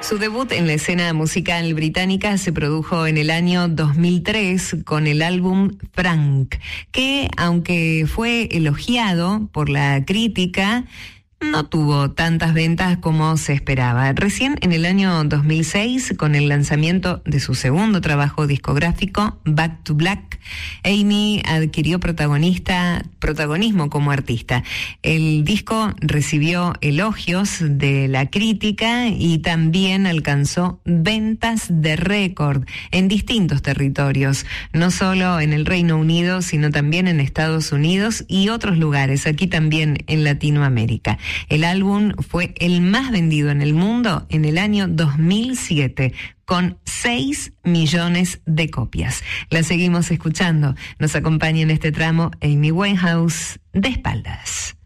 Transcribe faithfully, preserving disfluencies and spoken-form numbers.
Su debut en la escena musical británica se produjo en el año dos mil tres con el álbum Frank, que aunque fue elogiado por la crítica, no tuvo tantas ventas como se esperaba. Recién en el año dos mil seis, con el lanzamiento de su segundo trabajo discográfico, Back to Black, Amy adquirió protagonista, protagonismo como artista. El disco recibió elogios de la crítica y también alcanzó ventas de récord en distintos territorios, no solo en el Reino Unido, sino también en Estados Unidos y otros lugares, aquí también en Latinoamérica. El álbum fue el más vendido en el mundo en el año dos mil siete, con seis millones de copias. La seguimos escuchando. Nos acompaña en este tramo Amy Winehouse, de espaldas.